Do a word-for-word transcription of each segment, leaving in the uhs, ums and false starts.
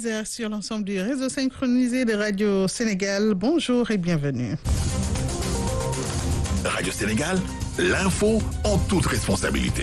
six heures sur l'ensemble du réseau synchronisé de Radio Sénégal. Bonjour et bienvenue. Radio Sénégal, l'info en toute responsabilité.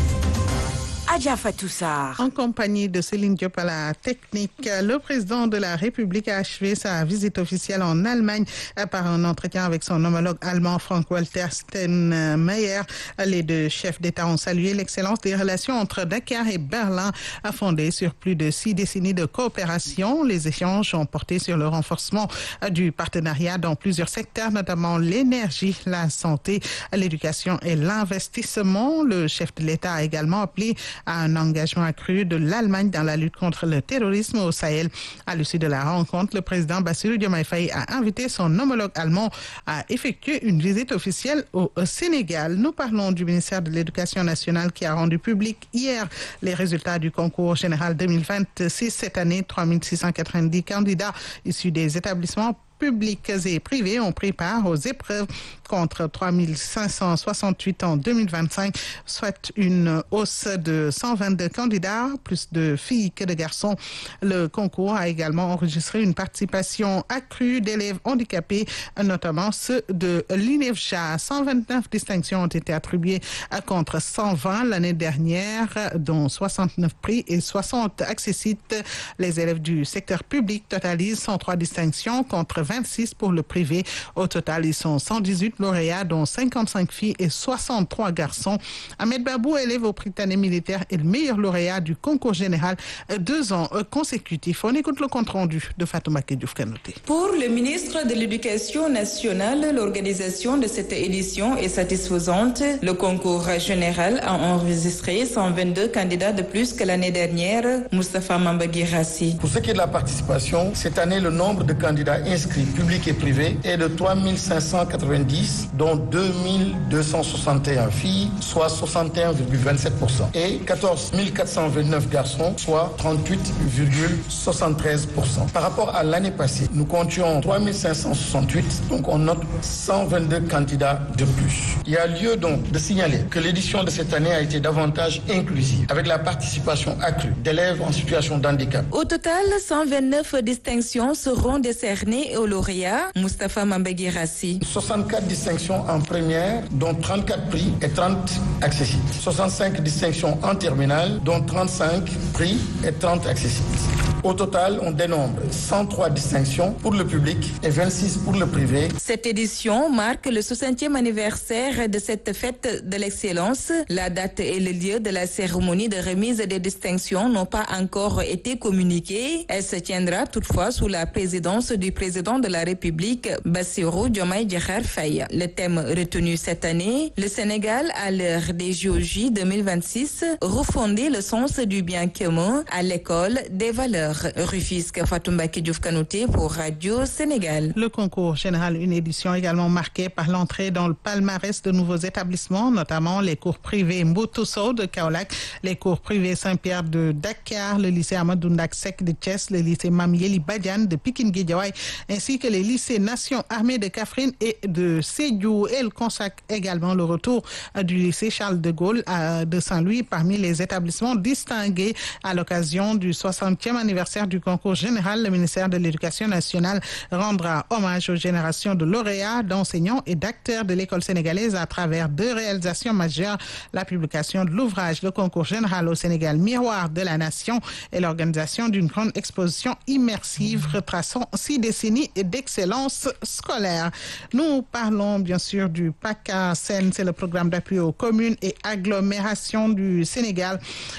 Adja Fatou Sarr. En compagnie de Céline Diop à la technique, le président de la République a achevé sa visite officielle en Allemagne par un entretien avec son homologue allemand Frank-Walter Steinmeier. Les deux chefs d'État ont salué l'excellence des relations entre Dakar et Berlin, fondées sur plus de six décennies de coopération. Les échanges ont porté sur le renforcement du partenariat dans plusieurs secteurs, notamment l'énergie, la santé, l'éducation et l'investissement. Le chef de l'État a également appelé à un engagement accru de l'Allemagne dans la lutte contre le terrorisme au Sahel. À l'issue de la rencontre, le président Bassirou Diomaye Faye a invité son homologue allemand à effectuer une visite officielle au Sénégal. Nous parlons du ministère de l'Éducation nationale qui a rendu public hier les résultats du concours général deux mille vingt-six. Cette année, trois mille six cent quatre-vingt-dix candidats issus des établissements publics et privés ont pris part aux épreuves contre trois mille cinq cent soixante-huit en deux mille vingt-cinq, soit une hausse de cent vingt-deux candidats, plus de filles que de garçons. Le concours a également enregistré une participation accrue d'élèves handicapés, notamment ceux de l'I N E F J A. cent vingt-neuf distinctions ont été attribuées contre cent vingt l'année dernière, dont soixante-neuf prix et soixante accessites. Les élèves du secteur public totalisent cent trois distinctions contre vingt-six pour le privé. Au total, ils sont cent dix-huit lauréats, dont cinquante-cinq filles et soixante-trois garçons. Ahmed Babou, élève au Prytanée militaire, est le meilleur lauréat du concours général deux ans consécutifs. On écoute le compte-rendu de Fatouma Kedjouf-Kanouté. Pour le ministre de l'Éducation nationale, l'organisation de cette édition est satisfaisante. Le concours général a enregistré cent vingt-deux candidats de plus que l'année dernière. Moustapha Mambagirassi. Pour ce qui est de la participation, cette année, le nombre de candidats inscrits publics et privés est de trois mille cinq cent quatre-vingt-dix, dont deux mille deux cent soixante et un filles, soit soixante et un virgule vingt-sept pour cent, et quatorze mille quatre cent vingt-neuf garçons, soit trente-huit virgule soixante-treize pour cent. Par rapport à l'année passée, nous comptions trois mille cinq cent soixante-huit, donc on note cent vingt-deux candidats de plus. Il y a lieu donc de signaler que l'édition de cette année a été davantage inclusive, avec la participation accrue d'élèves en situation de handicap. Au total, cent vingt-neuf distinctions seront décernées aux lauréats. Moustapha Mambagirassi. soixante-quatre distinctions en première, dont trente-quatre prix et trente accessibles. soixante-cinq distinctions en terminale, dont trente-cinq prix et trente accessibles. Au total, on dénombre cent trois distinctions pour le public et vingt-six pour le privé. Cette édition marque le soixantième anniversaire de cette fête de l'excellence. La date et le lieu de la cérémonie de remise des distinctions n'ont pas encore été communiqués. Elle se tiendra toutefois sous la présidence du président de la République, Bassirou Diomaye Diakhar Faye. Le thème retenu cette année, le Sénégal à l'heure des J O J deux mille vingt-six, refonder le sens du bien commun à l'école des valeurs. Rufisque, Fatouma Kedjouf-Kanouté pour Radio Sénégal. Le concours général, une édition également marquée par l'entrée dans le palmarès de nouveaux établissements, notamment les cours privés Mboutoussaou de Kaolack, les cours privés Saint-Pierre de Dakar, le lycée Amadou Ndak Seck de Thiès, le lycée Mame Yeli Badiane de Pikine Guédiawaye, ainsi que les lycées Nation Armée de Kaffrine et de Sédhiou. Elle consacre également le retour du lycée Charles de Gaulle de Saint-Louis parmi les établissements distingués à l'occasion du soixantième anniversaire du concours général. Le ministère de l'Éducation nationale rendra hommage aux générations de lauréats, d'enseignants et d'acteurs de l'école sénégalaise à travers deux réalisations majeures, la publication de l'ouvrage Le concours général au Sénégal, miroir de la nation, et l'organisation d'une grande exposition immersive retraçant six décennies d'excellence scolaire. Nous parlons bien sûr du PACASEN, c'est le programme d'appui aux communes et agglomérations du Sénégal.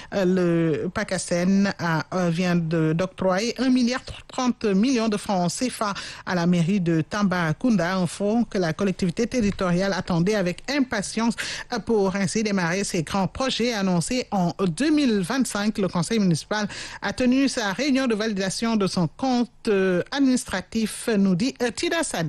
Le PACASEN a, vient de d'octroyer un milliard trente millions de francs C F A à la mairie de Tambacounda, un fonds que la collectivité territoriale attendait avec impatience pour ainsi démarrer ses grands projets annoncés en deux mille vingt-cinq. Le conseil municipal a tenu sa réunion de validation de son compte administratif, nous dit Tida Sadi.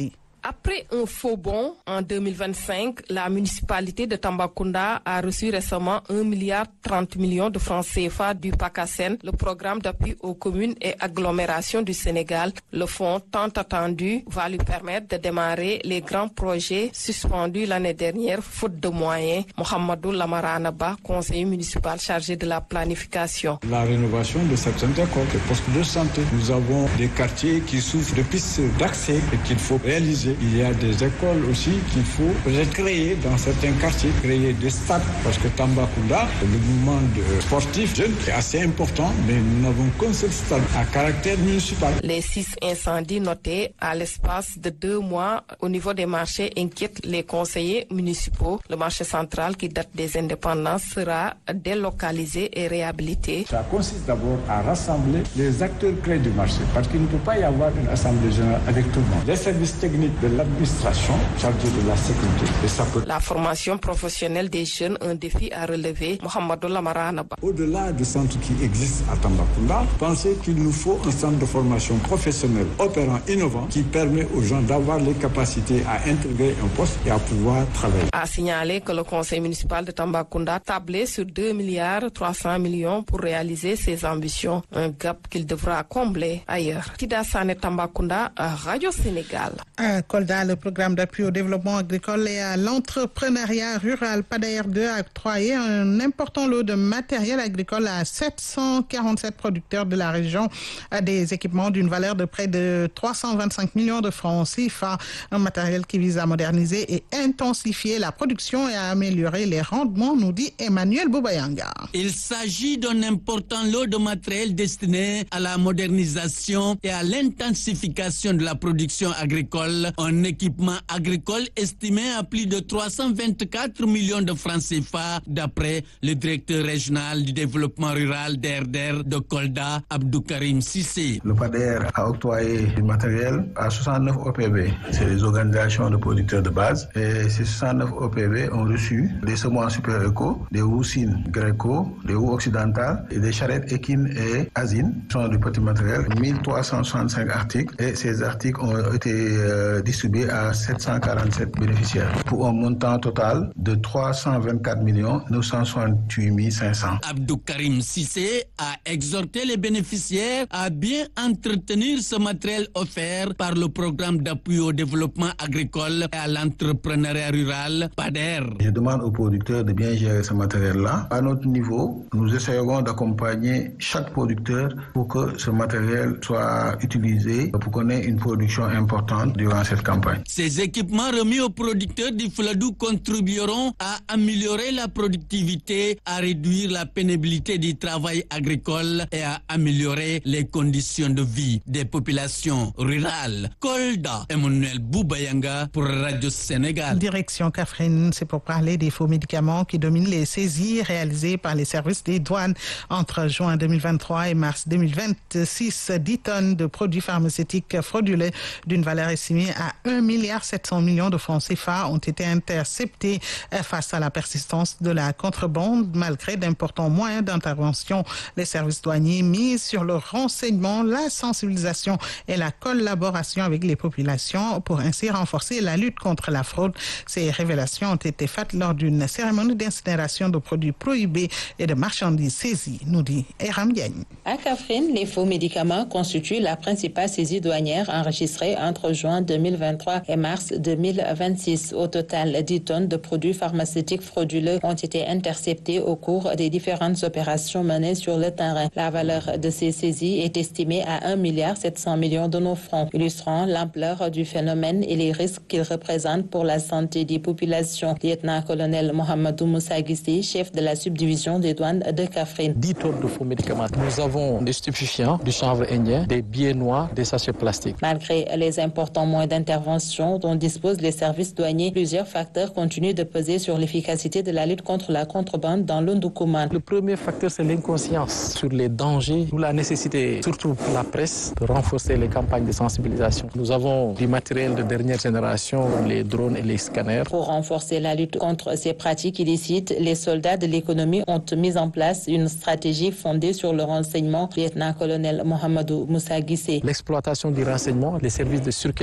Après un faux bond en deux mille vingt-cinq, la municipalité de Tambacounda a reçu récemment un milliard trente millions de francs C F A du PACASEN, le programme d'appui aux communes et agglomérations du Sénégal. Le fonds tant attendu va lui permettre de démarrer les grands projets suspendus l'année dernière faute de moyens. Mohamedou Lamara Anaba, conseiller municipal chargé de la planification. La rénovation de certaines écoles, des postes de santé. Nous avons des quartiers qui souffrent de pistes d'accès et qu'il faut réaliser. Il y a des écoles aussi qu'il faut créer dans certains quartiers, créer des stades. Parce que Tambacounda, le mouvement sportif jeune est assez important, mais nous n'avons qu'un seul stade à caractère municipal. Les six incendies notés à l'espace de deux mois au niveau des marchés inquiètent les conseillers municipaux. Le marché central qui date des indépendances sera délocalisé et réhabilité. Ça consiste d'abord à rassembler les acteurs clés du marché parce qu'il ne peut pas y avoir une assemblée générale avec tout le monde. Les services techniques de l'administration chargés de la sécurité. Et ça peut... La formation professionnelle des jeunes, un défi à relever. Mohamedou Lamara Anaba. Au-delà du centre qui existe à Tambacounda, pensez qu'il nous faut un centre de formation professionnelle opérant, innovant, qui permet aux gens d'avoir les capacités à intégrer un poste et à pouvoir travailler. A signalé que le conseil municipal de Tambacounda tablait sur deux milliards trois cents millions pour réaliser ses ambitions, un gap qu'il devra combler ailleurs. Tida Sané Tambacounda, Radio Sénégal. À Kolda, le programme d'appui au développement agricole et à l'entrepreneuriat rural PADER deux a octroyé un important lot de matériel agricole à sept cent quarante-sept producteurs de la région, à des équipements d'une valeur de près de trois cent vingt-cinq millions de francs C F A, un matériel qui vise à moderniser et intensifier la production et à améliorer les rendements, nous dit Emmanuel Boubayanga. Il s'agit d'un important lot de matériel destiné à la modernisation et à l'intensification de la production agricole, un équipement agricole estimé à plus de trois cent vingt-quatre millions de francs C F A, d'après le directeur régional du développement rural d'E R D R de Kolda, Abdou Karim Sissé. Le PADER a octroyé du matériel à soixante-neuf O P V, c'est les organisations de producteurs de base, et ces soixante-neuf O P V ont reçu des semences super éco, des houssines Greco, des houes occidentales et des charrettes équines et asines. Ce sont du petit matériel, mille trois cent soixante-cinq articles, et ces articles ont été euh, distribués à sept cent quarante-sept bénéficiaires pour un montant total de trois cent vingt-quatre millions neuf cent soixante-huit mille cinq cents. Abdou Karim Sissé a exhorté les bénéficiaires à bien entretenir ce matériel offert par le programme d'appui au développement agricole et à l'entrepreneuriat rural PADER. Je demande aux producteurs de bien gérer ce matériel-là. À notre niveau, nous essayerons d'accompagner chaque producteur pour que ce matériel soit utilisé pour qu'on ait une production importante durant cette campagne. Ces équipements remis aux producteurs du Fouladou contribueront à améliorer la productivité, à réduire la pénibilité du travail agricole et à améliorer les conditions de vie des populations rurales. Kolda, Emmanuel Boubayanga pour Radio Sénégal. Direction Kaffrine, c'est pour parler des faux médicaments qui dominent les saisies réalisées par les services des douanes entre juin deux mille vingt-trois et mars deux mille vingt-six. dix tonnes de produits pharmaceutiques frauduleux d'une valeur estimée à un milliard sept cents millions de francs C F A ont été interceptés face à la persistance de la contrebande malgré d'importants moyens d'intervention. Les services douaniers misent sur le renseignement, la sensibilisation et la collaboration avec les populations pour ainsi renforcer la lutte contre la fraude. Ces révélations ont été faites lors d'une cérémonie d'incinération de produits prohibés et de marchandises saisies, nous dit Eram Diagne. À Kaffrine, les faux médicaments constituent la principale saisie douanière enregistrée entre juin deux mille vingt-trois et mars deux mille vingt-six. Au total, dix tonnes de produits pharmaceutiques frauduleux ont été interceptés au cours des différentes opérations menées sur le terrain. La valeur de ces saisies est estimée à un milliard sept cents millions de nos francs, illustrant l'ampleur du phénomène et les risques qu'il représente pour la santé des populations. Lieutenant-colonel Mohamedou Moussa Guissé, chef de la subdivision des douanes de Kaffrine. dix tonnes de faux médicaments. Nous avons des stupéfiants, du chanvre indien, des billets noirs, des sachets plastiques. Malgré les importants moyens d'intervention dont disposent les services douaniers, plusieurs facteurs continuent de peser sur l'efficacité de la lutte contre la contrebande dans le Ndoukoumane. Le premier facteur, c'est l'inconscience sur les dangers ou la nécessité, surtout pour la presse, de renforcer les campagnes de sensibilisation. Nous avons du matériel de dernière génération, les drones et les scanners. Pour renforcer la lutte contre ces pratiques illicites, les soldats de l'économie ont mis en place une stratégie fondée sur le renseignement. Lieutenant-colonel Mohamedou Moussa Guissé. L'exploitation du renseignement, les services de circulation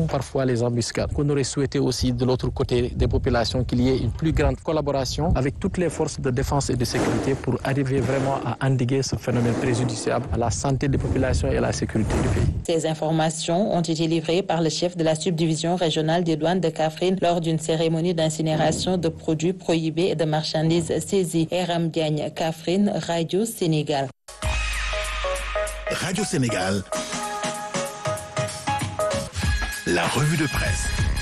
parfois les embuscades. On aurait souhaité aussi de l'autre côté des populations qu'il y ait une plus grande collaboration avec toutes les forces de défense et de sécurité pour arriver vraiment à endiguer ce phénomène préjudiciable à la santé des populations et à la sécurité du pays. Ces informations ont été livrées par le chef de la subdivision régionale des douanes de Kaffrine lors d'une cérémonie d'incinération de produits prohibés et de marchandises saisies. Eram Diagne, Kaffrine, Radio Sénégal. Radio Sénégal, la revue de presse.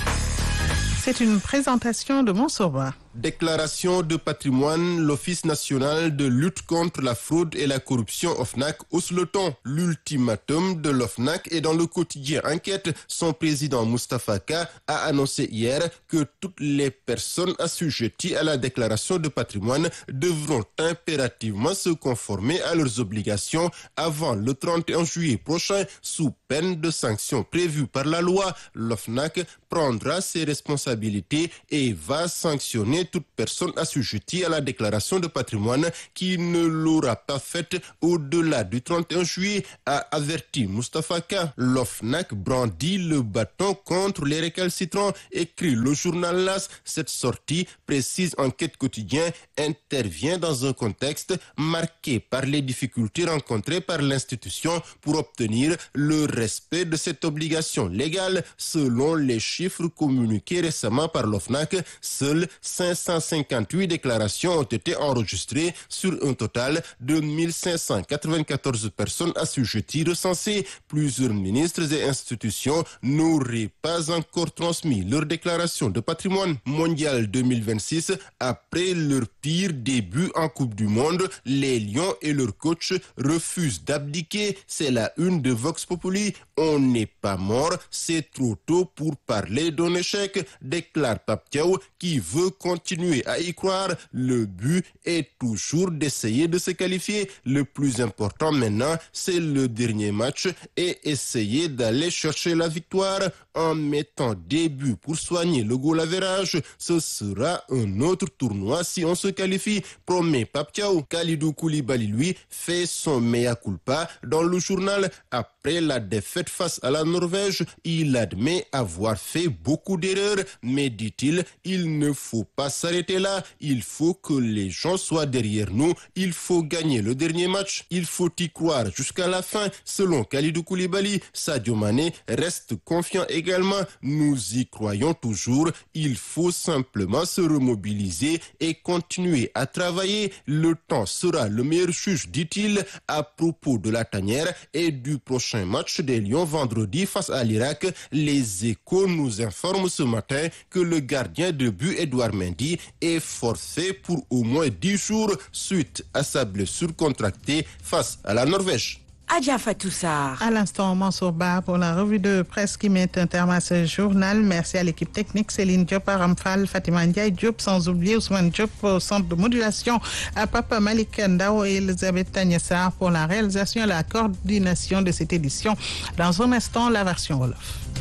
C'est une présentation de Monsoba. Déclaration de patrimoine, l'Office national de lutte contre la fraude et la corruption O F N A C hausse le ton. L'ultimatum de l'O F N A C est dans le quotidien Enquête. Son président Moustapha Ka a annoncé hier que toutes les personnes assujetties à la déclaration de patrimoine devront impérativement se conformer à leurs obligations avant le trente et un juillet prochain sous peine de sanctions prévues par la loi. L'O F N A C prendra ses responsabilités et va sanctionner toute personne assujettie à la déclaration de patrimoine qui ne l'aura pas faite au-delà du trente et un juillet, a averti Moustapha Ka. L'O F N A C brandit le bâton contre les récalcitrants, écrit le journal L A S. Cette sortie, précise Enquête quotidien, intervient dans un contexte marqué par les difficultés rencontrées par l'institution pour obtenir le respect de cette obligation légale. Selon les chiffres communiqués récemment par l'O F N A C, seuls cinq cent cinquante-huit déclarations ont été enregistrées sur un total de mille cinq cent quatre-vingt-quatorze personnes assujetties recensées. Plusieurs ministres et institutions n'auraient pas encore transmis leur déclaration de patrimoine. Mondial deux mille vingt-six, après leur pire début en Coupe du Monde, les Lions et leur coach refusent d'abdiquer. C'est la une de Vox Populi. On n'est pas mort, c'est trop tôt pour parler d'un échec, déclare Pape Thiaw, qui veut continuer à y croire. Le but est toujours d'essayer de se qualifier. Le plus important maintenant, c'est le dernier match et essayer d'aller chercher la victoire en mettant des buts pour soigner le goal average. Ce sera un autre tournoi si on se qualifie, promet Pape Thiaw. Kalidou Koulibaly, lui, fait son mea culpa dans le journal. Après la défaite face à la Norvège, il admet avoir fait beaucoup d'erreurs, mais dit-il, il ne faut pas s'arrêter là. Il faut que les gens soient derrière nous. Il faut gagner le dernier match. Il faut y croire jusqu'à la fin. Selon Kalidou Koulibaly, Sadio Mané reste confiant également. Nous y croyons toujours. Il faut simplement se remobiliser et continuer à travailler. Le temps sera le meilleur juge, dit-il, à propos de la tanière et du prochain match des Lions vendredi face à l'Irak. Les Échos nous informent ce matin que le gardien de but Edouard Mendy est forfait pour au moins dix jours suite à sa blessure contractée face à la Norvège. Adja Fatou Sarr. À l'instant, Mansour Ba pour la revue de presse qui met un terme à ce journal. Merci à l'équipe technique, Céline Diop, Aram Fall, Fatima Ndiaye Diop, sans oublier Ousmane Diop au centre de modulation, à Papa Malik Ndao et Elisabeth Tagnessa pour la réalisation et la coordination de cette édition. Dans un instant, la version Wolof.